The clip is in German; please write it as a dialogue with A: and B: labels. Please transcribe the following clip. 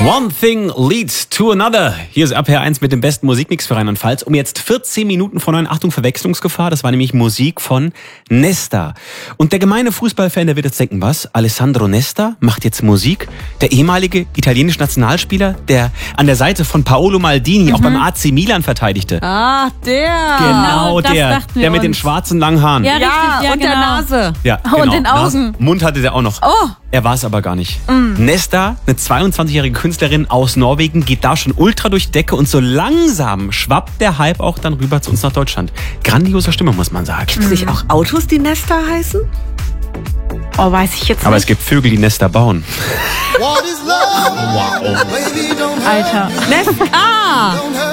A: One thing leads to another. Hier ist RPR 1 mit dem besten Musikmix für Rheinland-Pfalz. Um jetzt 14 Minuten vor 9, Achtung, Verwechslungsgefahr. Das war nämlich Musik von Nesta. Und der gemeine Fußballfan, der wird jetzt denken, was? Alessandro Nesta macht jetzt Musik? Der ehemalige italienische Nationalspieler, der an der Seite von Paolo Maldini auch beim AC Milan verteidigte.
B: Ah, der.
A: Genau,
C: das
A: der
C: dachten wir
A: mit den
C: uns.
A: schwarzen langen Haaren.
C: Ja, richtig, ja,
B: und
C: genau.
B: der Nase.
A: Ja,
C: Und den Augen.
A: Mund hatte der auch noch.
B: Oh.
A: Er war es aber gar nicht. Nesta, eine 22-jährige Künstlerin aus Norwegen, geht da schon ultra durch die Decke und so langsam schwappt der Hype auch dann rüber zu uns nach Deutschland. Grandiose Stimme, muss man sagen.
B: Gibt es nicht auch Autos, die Nesta heißen?
C: Oh, weiß ich jetzt
A: Aber
C: nicht.
A: es gibt Vögel, die Nester bauen.
D: What is love?
A: Wow.
D: Baby, don't hurt
C: Alter.
B: Nesta.